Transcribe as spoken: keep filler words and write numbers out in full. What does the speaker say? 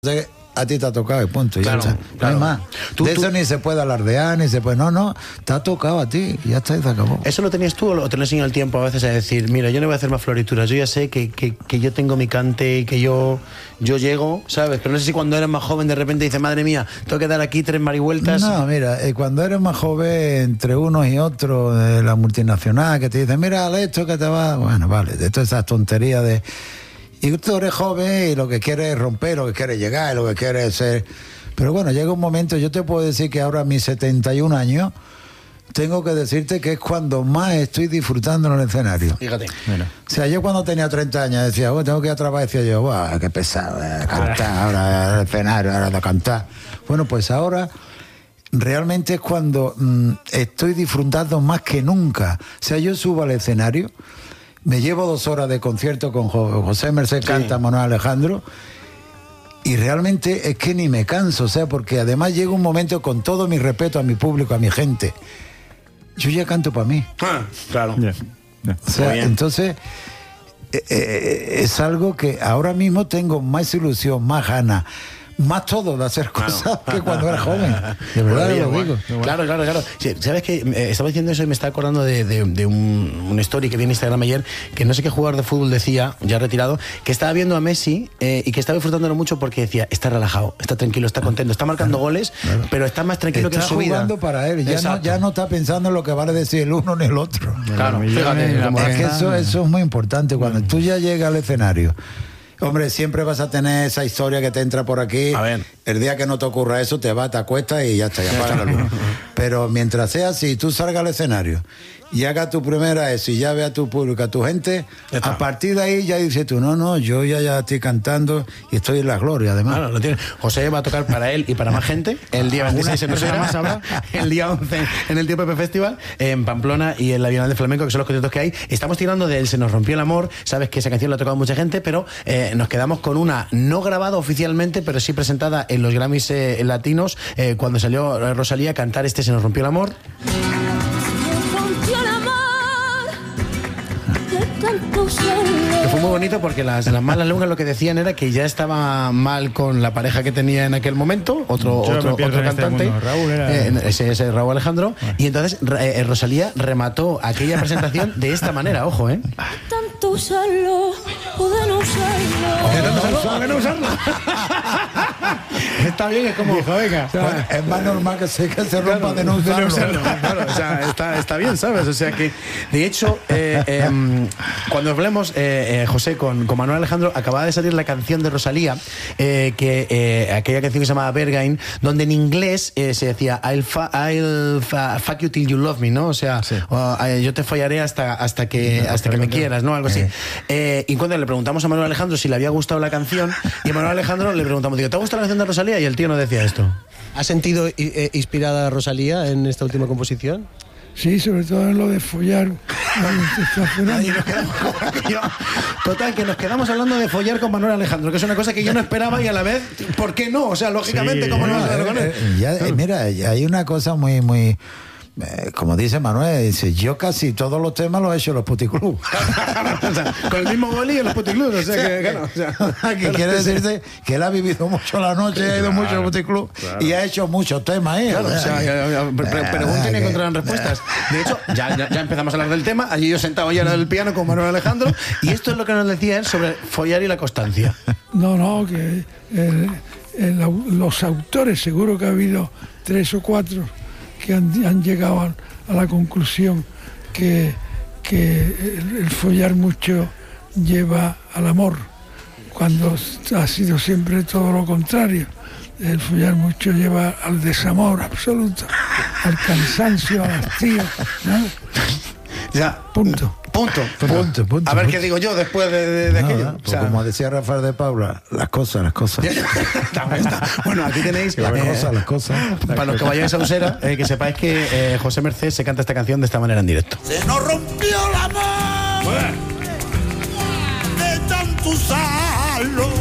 A ti te ha tocado y punto. Y Claro, ya está. claro. No hay más. Tú, de tú... eso ni se puede alardear, ni se puede. No, no. Te ha tocado a ti. Y ya está, y se acabó. ¿Eso lo tenías tú o te lo enseñó el tiempo a veces a decir, mira, yo no voy a hacer más florituras, yo ya sé que, que, que yo tengo mi cante y que yo, yo llego, ¿sabes? Pero no sé si cuando eres más joven de repente dices, madre mía, tengo que dar aquí tres marivueltas. No, mira, eh, cuando eres más joven, entre unos y otros, de la multinacional, que te dicen, mira, esto que te va. Bueno, vale, de todas esas tonterías de. Y tú eres joven y lo que quieres es romper, lo que quieres llegar, lo que quieres es ser. Pero bueno, llega un momento, yo te puedo decir que ahora a mis setenta y un años, tengo que decirte que es cuando más estoy disfrutando en el escenario. Fíjate. Bueno. O sea, yo cuando tenía treinta años decía, oh, tengo que ir a trabajar, decía yo, wow, qué pesado, eh, cantar, ahora el escenario, ahora de cantar. Bueno, pues ahora realmente es cuando mmm, estoy disfrutando más que nunca. O sea, yo subo al escenario, me llevo dos horas de concierto con José Merced, canta, sí. Manuel Alejandro, y realmente es que ni me canso, o sea, porque además llega un momento, con todo mi respeto a mi público, a mi gente, yo ya canto para mí. Ah, claro. Yeah, yeah. O sea, entonces eh, eh, es algo que ahora mismo tengo más ilusión, más ganas, más todo de hacer cosas claro. que cuando era joven. De verdad bueno, lo bueno. digo. Bueno. Claro, claro, claro. Sí, ¿sabes qué? Eh, estaba diciendo eso y me estaba acordando de, de, de un, una story que vi en Instagram ayer, que no sé qué jugador de fútbol decía, ya retirado, que estaba viendo a Messi eh, y que estaba disfrutándolo mucho porque decía, está relajado, está tranquilo, está contento, está marcando claro, goles, claro. pero está más tranquilo está que en su vida. Está jugando para él, ya no, ya no está pensando en lo que vale decir el uno ni el otro. Claro, fíjate. Es que eso, eso es muy importante. Cuando mm. tú ya llegas al escenario, hombre, siempre vas a tener esa historia que te entra por aquí. A ver. El día que no te ocurra eso, te vas, te acuestas y ya está, ya apaga la luz. Pero mientras sea así, tú salgas al escenario y hagas tu primera eso y ya veas a tu público, a tu gente, a partir de ahí ya dices tú, no, no, yo ya, ya estoy cantando y estoy en la gloria, además. Claro, lo tiene. José va a tocar para él y para más gente el día veintiséis en Usera, más habrá, el día once en el Tío Pepe Festival, en Pamplona y en la Bienal de Flamenco, que son los conciertos que hay. Estamos tirando de él, Se nos rompió el amor, sabes que esa canción la ha tocado mucha gente, pero eh, nos quedamos con una no grabada oficialmente, pero sí presentada en los Grammys eh, latinos, eh, cuando salió eh, Rosalía a cantar este Se nos rompió el amor. Que fue muy bonito porque las, las malas lenguas lo que decían era que ya estaba mal con la pareja que tenía en aquel momento, otro, otro, otro cantante, este Raúl era... eh, ese, ese Raúl Alejandro, ah. y entonces eh, Rosalía remató aquella presentación de esta manera, ojo, ¿eh? Tanto usarlo, o de no usarlo. ¿De tanto usarlo? ¿De no usarlo? Está bien, es como... Dijo, venga, o sea, bueno, es más normal que se, que se rompa claro, de no usarlo. De no usarlo claro, o sea, está, está bien, ¿sabes? O sea que, de hecho, eh, eh, cuando hablemos, eh, eh, José, con, con Manuel Alejandro, acababa de salir la canción de Rosalía, eh, que eh, aquella canción que se llamaba Berghain, donde en inglés eh, se decía I'll, fa, I'll fa, fuck you till you love me, ¿no? O sea, sí. uh, yo te follaré hasta, hasta que, hasta que me quieras, ¿no? Algo así. Eh, y cuando le preguntamos a Manuel Alejandro si le había gustado la canción, y a Manuel Alejandro le preguntamos, digo, ¿te ha gustado la canción de Rosalía? Y el tío nos decía esto. ¿Has sentido eh, inspirada a Rosalía en esta última composición? Sí, sobre todo en lo de follar. Total, que nos quedamos hablando de follar con Manuel Alejandro, que es una cosa que yo no esperaba y a la vez, ¿por qué no? O sea, lógicamente, sí, ¿cómo no vas a hacer con él? Ya, eh, mira, hay una cosa muy, muy... Eh, como dice Manuel, dice, yo casi todos los temas los he hecho en los puticlubs. O sea, con el mismo boli en los puticlubs. O sea, que, claro, o sea, que quiere decirte que él ha vivido mucho la noche, ha ido claro, mucho al puticlub claro. y ha hecho muchos temas ahí. Claro, o sea, ya, ya, pre pregunten y encontrarán respuestas. De hecho, ya, ya, ya empezamos a hablar del tema. Allí yo sentado ya en el piano con Manuel Alejandro. Y esto es lo que nos decía él sobre follar y la constancia. No, no, que el, el, los autores, seguro que ha habido tres o cuatro que han, han llegado a, a la conclusión que, que el, el follar mucho lleva al amor, cuando ha sido siempre todo lo contrario. El follar mucho lleva al desamor absoluto, al cansancio, al hastío, ¿no? Ya, punto. Punto. Punto, punto. A ver punto. qué digo yo después de, de, de no, aquello. Pues o sea, como decía Rafael de Paula, las cosas, las cosas. está, está. Bueno, aquí tenéis las eh, cosas, las cosas. Para los que vayáis a Usera, eh, que sepáis que eh, José Merced se canta esta canción de esta manera en directo. Se nos rompió la mano de tanto usarlo.